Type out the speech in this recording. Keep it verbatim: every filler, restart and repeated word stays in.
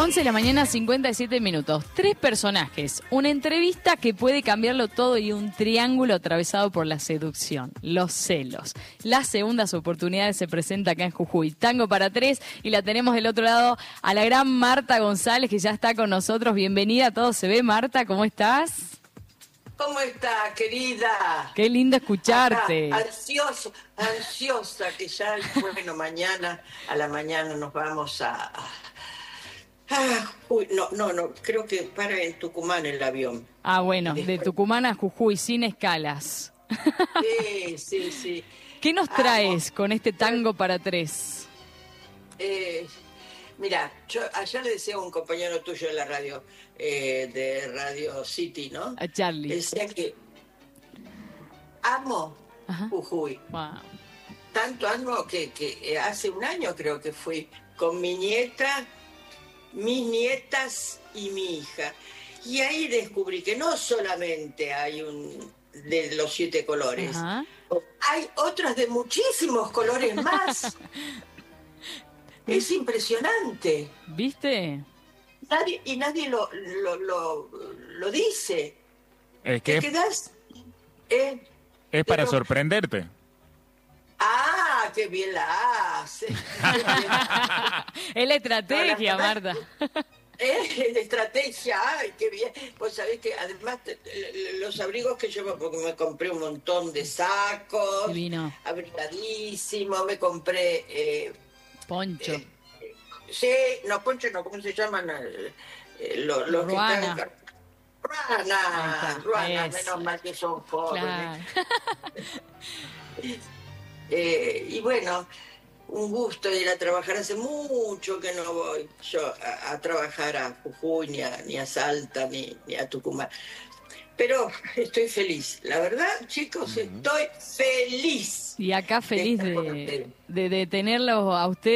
once de la mañana, cincuenta y siete minutos. Tres personajes, una entrevista que puede cambiarlo todo y un triángulo atravesado por la seducción, los celos. Las segundas oportunidades se presenta acá en Jujuy. Tango para tres, y la tenemos del otro lado a la gran Marta González, que ya está con nosotros. Bienvenida a Todo Se Ve, Marta, ¿cómo estás? ¿Cómo estás, querida? Qué lindo escucharte. Acá, ansioso, ansiosa, que ya, bueno, mañana, a la mañana nos vamos a... Ah, uy, no, no, no, creo que para en Tucumán el avión. Ah, bueno, Después. de Tucumán a Jujuy, sin escalas. Sí, sí, sí. ¿Qué nos traes Amo. con este tango para tres? Eh, mira, yo ayer le decía a un compañero tuyo de la radio, eh, de Radio City, ¿no? A Charlie. Le decía que amo Ajá. Jujuy. Wow. Tanto amo que, que hace un año creo que fui con mi nieta, mis nietas y mi hija. Y ahí descubrí que no solamente hay un de los siete colores, Ajá. hay otras de muchísimos colores más. Es impresionante. ¿Viste? Nadie, y nadie lo, lo, lo, lo dice. Es Te que quedás... Eh, es para pero- sorprenderte. Ah, qué bien la hace. Es la estrategia, No, la verdad- Marta. Eh, de estrategia, ay, qué bien. Pues sabés que además te- los abrigos que llevo, porque me compré un montón de sacos, Divino. abrigadísimo, me compré, eh, Poncho. eh, sí, no, poncho no, ¿cómo se llaman? Eh, eh, lo- los que Ruana. están- Ahí Ruana, está, ruana, eso. menos mal que son jóvenes. Claro. Eh, y bueno, un gusto ir a trabajar. Hace mucho que no voy yo a, a trabajar a Jujuy, ni a, ni a Salta, ni, ni a Tucumán. Pero estoy feliz. La verdad, chicos, estoy feliz. Y acá feliz estar con de, ustedes. de, de tenerlos a ustedes.